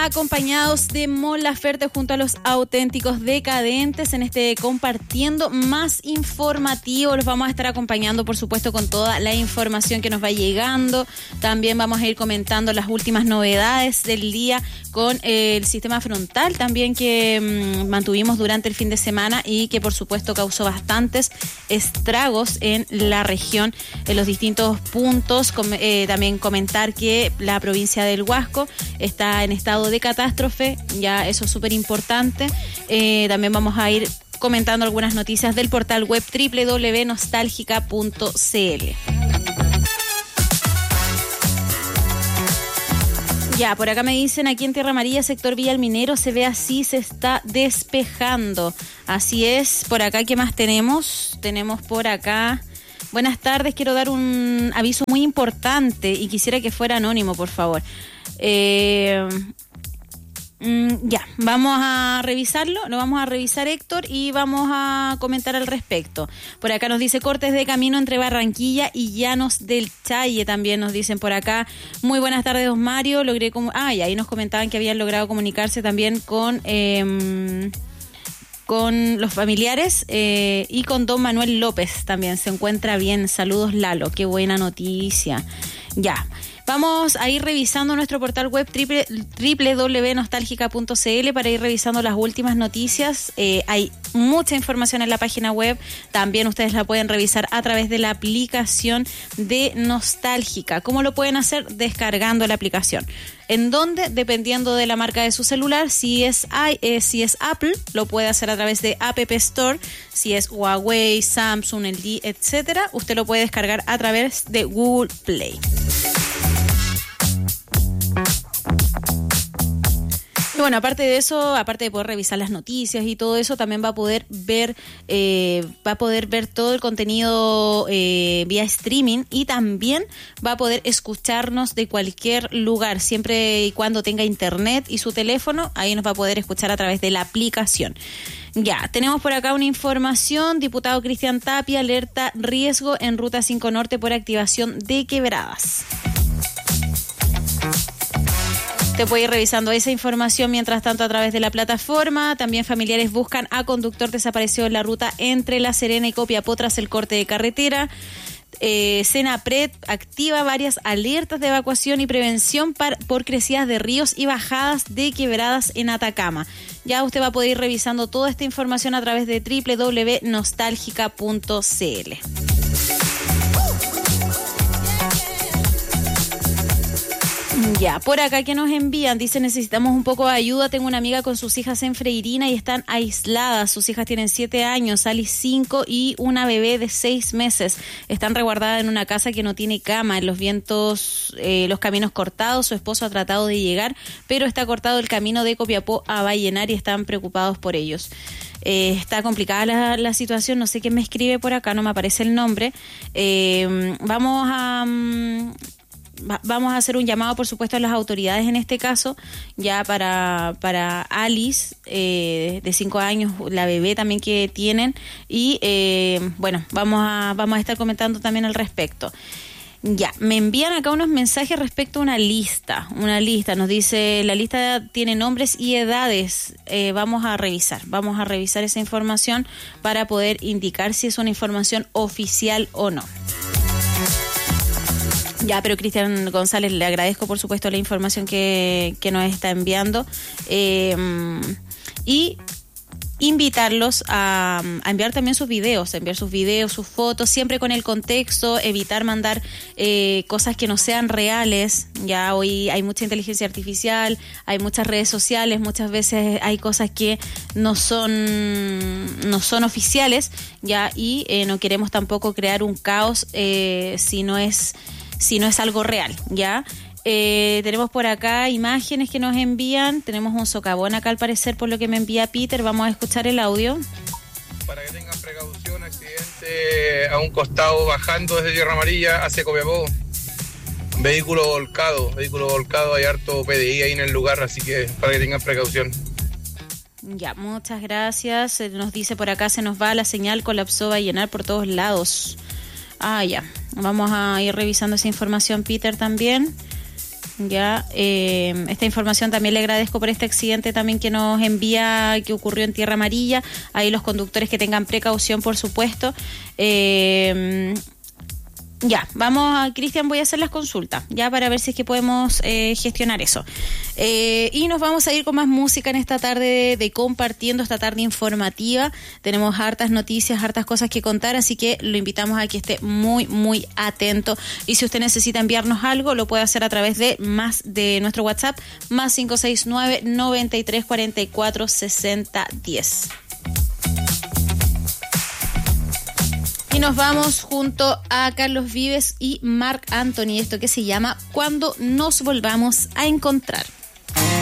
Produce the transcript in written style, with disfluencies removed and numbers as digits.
acompañados de Mon Laferte junto a los auténticos decadentes en este compartiendo más informativo. Los vamos a estar acompañando, por supuesto, con toda la información que nos va llegando. También vamos a ir comentando las últimas novedades del día con el sistema frontal también que mantuvimos durante el fin de semana y que, por supuesto, causó bastantes estragos en la región, en los distintos puntos. También comentar que la provincia del Huasco está en estado de catástrofe, ya eso es súper importante. También vamos a ir comentando algunas noticias del portal web www.nostalgica.cl. Ya, por acá me dicen, aquí en Tierra Amarilla, sector Villa El Minero, se ve así, se está despejando. Así es, por acá, ¿qué más tenemos? Tenemos por acá... Buenas tardes, quiero dar un aviso muy importante y quisiera que fuera anónimo, por favor. Ya, vamos a revisarlo, lo vamos a revisar, Héctor, y vamos a comentar al respecto. Por acá nos dice cortes de camino entre Barranquilla y Llanos del Chaille, también nos dicen por acá. Muy buenas tardes, don Mario, y ahí nos comentaban que habían logrado comunicarse también con los familiares y con don Manuel López también, se encuentra bien. Saludos, Lalo, qué buena noticia. Ya, vamos a ir revisando nuestro portal web www.nostalgica.cl para ir revisando las últimas noticias. Hay mucha información en la página web, también ustedes la pueden revisar a través de la aplicación de Nostálgica. ¿Cómo lo pueden hacer? Descargando la aplicación. ¿En dónde? Dependiendo de la marca de su celular. Si es Apple, lo puede hacer a través de App Store. Si es Huawei, Samsung, LG, etcétera, usted lo puede descargar a través de Google Play. Y bueno, aparte de eso, aparte de poder revisar las noticias y todo eso, también va a poder ver todo el contenido vía streaming, y también va a poder escucharnos de cualquier lugar, siempre y cuando tenga internet y su teléfono. Ahí nos va a poder escuchar a través de la aplicación. Ya, tenemos por acá una información. Diputado Cristian Tapia alerta riesgo en Ruta 5 Norte por activación de quebradas. Te puede ir revisando esa información mientras tanto a través de la plataforma. También familiares buscan a conductor desaparecido en la ruta entre La Serena y Copiapó tras el corte de carretera. Senapred activa varias alertas de evacuación y prevención por crecidas de ríos y bajadas de quebradas en Atacama. Ya usted va a poder ir revisando toda esta información a través de www.nostalgica.cl. Ya, por acá que nos envían, dice, necesitamos un poco de ayuda. Tengo una amiga con sus hijas en Freirina y están aisladas. Sus hijas tienen 7 años, Alice 5 y una bebé de 6 meses. Están resguardadas en una casa que no tiene cama, en los vientos, los caminos cortados. Su esposo ha tratado de llegar, pero está cortado el camino de Copiapó a Vallenar y están preocupados por ellos. Está complicada la situación, no sé quién me escribe por acá, no me aparece el nombre. Vamos a hacer un llamado, por supuesto, a las autoridades en este caso, ya para Alice, de 5 años, la bebé también que tienen, y bueno, vamos a estar comentando también al respecto. Ya, me envían acá unos mensajes respecto a una lista, nos dice, la lista tiene nombres y edades. Vamos a revisar esa información para poder indicar si es una información oficial o no. Ya, pero Cristian González, le agradezco por supuesto la información que nos está enviando, y invitarlos a enviar también sus videos, sus fotos, siempre con el contexto, evitar mandar cosas que no sean reales. Ya hoy hay mucha inteligencia artificial, hay muchas redes sociales, muchas veces hay cosas que no son oficiales, ya, y no queremos tampoco crear un caos si no es algo real, ¿ya? Tenemos por acá imágenes que nos envían. Tenemos un socavón acá al parecer, por lo que me envía Peter. Vamos a escuchar el audio. Para que tengan precaución, accidente a un costado bajando desde Tierra Amarilla hacia Copiapó. Vehículo volcado, hay harto PDI ahí en el lugar, así que para que tengan precaución. Ya, muchas gracias. Nos dice por acá, se nos va la señal, colapsó Vallenar por todos lados. Ya. Vamos a ir revisando esa información, Peter, también. Ya, esta información también le agradezco por este accidente también que nos envía, que ocurrió en Tierra Amarilla. Ahí los conductores que tengan precaución, por supuesto. Ya, vamos a, Cristian, voy a hacer las consultas, ya, para ver si es que podemos gestionar eso. Y nos vamos a ir con más música en esta tarde de compartiendo, esta tarde informativa. Tenemos hartas noticias, hartas cosas que contar, así que lo invitamos a que esté muy, muy atento. Y si usted necesita enviarnos algo, lo puede hacer a través de nuestro WhatsApp, más 569-9344-6010. Y nos vamos junto a Carlos Vives y Marc Anthony, esto que se llama Cuando nos volvamos a encontrar.